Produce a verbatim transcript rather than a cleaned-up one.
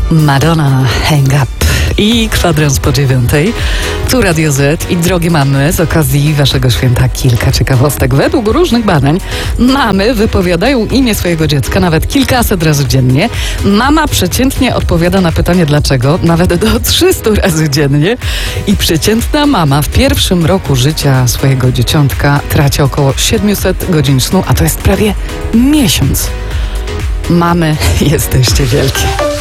Madonna, Hang Up i kwadrans po dziewiątej. Tu Radio Z i drogie mamy, z okazji waszego święta kilka ciekawostek. Według różnych badań mamy wypowiadają imię swojego dziecka nawet kilkaset razy dziennie. Mama przeciętnie odpowiada na pytanie dlaczego nawet do trzystu razy dziennie i przeciętna mama w pierwszym roku życia swojego dzieciątka traci około siedemset godzin snu, a to jest prawie miesiąc. Mamy, jesteście wielkie.